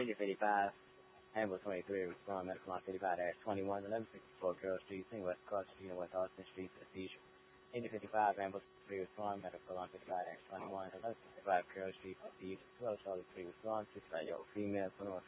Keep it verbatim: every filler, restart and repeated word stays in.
India fifty-five, Hamble twenty-three, respond medical line fifty-five twenty-one, eleven sixty-four Carroll Street, St. West Cross Street, and West Austin Street for seizure. India fifty-five, Hamble three, respond medical line fifty-five twenty-one, eleven sixty-five Carroll Street for seizure. twelve Charlie three, respond six-five-year-old female, twenty-one